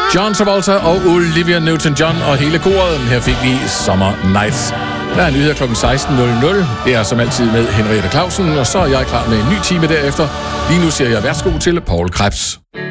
John Travolta og Olivia Newton-John og hele koret. Her fik vi Summer Nights. Der er nyheder kl. 16.00. Det er som altid med Henriette Clausen, og så er jeg klar med en ny time derefter. Lige nu siger jeg værsgo til Paul Krebs.